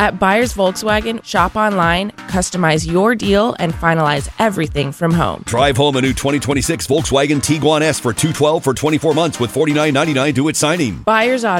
At Buyers Volkswagen, shop online, customize your deal, and finalize everything from home. Drive home a new 2026 Volkswagen Tiguan S for $212 for 24 months with $49.99 due at signing. Buyers Auto.